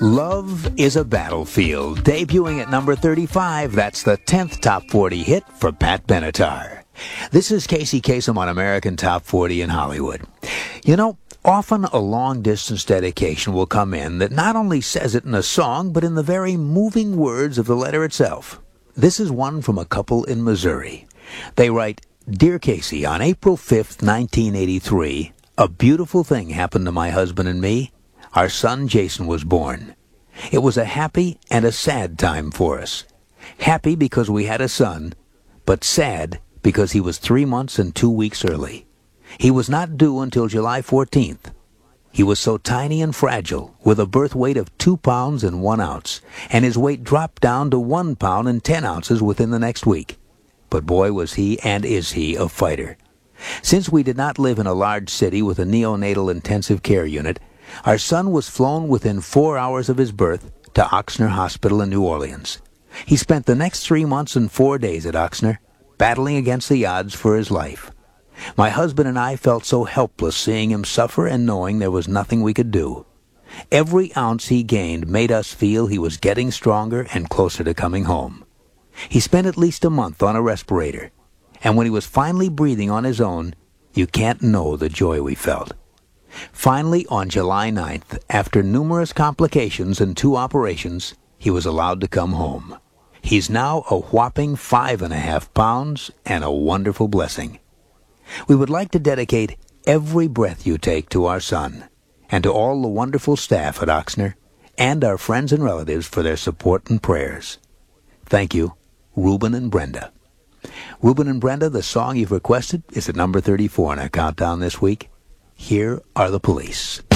Love is a Battlefield, debuting at number 35. That's the 10th Top 40 hit for Pat Benatar. This is Casey Kasem on American Top 40 in Hollywood. You know, often a long-distance dedication will come in that not only says it in a song, but in the very moving words of the letter itself. This is one from a couple in Missouri. They write, "Dear Casey, on April 5th, 1983, a beautiful thing happened to my husband and me. Our son Jason was born. It was a happy and a sad time for us. Happy because we had a son, but sad because he was 3 months and 2 weeks early. He was not due until July 14th. He was so tiny and fragile, with a birth weight of 2 pounds and 1 ounce, and his weight dropped down to 1 pound and 10 ounces within the next week. But boy, was he and is he a fighter. Since we did not live in a large city with a neonatal intensive care unit, our son was flown within 4 hours of his birth to Ochsner Hospital in New Orleans. He spent the next 3 months and 4 days at Ochsner, battling against the odds for his life. My husband and I felt so helpless seeing him suffer and knowing there was nothing we could do. Every ounce he gained made us feel he was getting stronger and closer to coming home. He spent at least a month on a respirator, and when he was finally breathing on his own, you can't know the joy we felt. Finally, on July 9th, after numerous complications and 2 operations, he was allowed to come home. He's now a whopping 5.5 pounds and a wonderful blessing. We would like to dedicate every breath you take to our son, and to all the wonderful staff at Ochsner, and our friends and relatives for their support and prayers. Thank you, Ruben and Brenda. Ruben and Brenda, the song you've requested is at number 34 in our countdown this week. Here are the Police.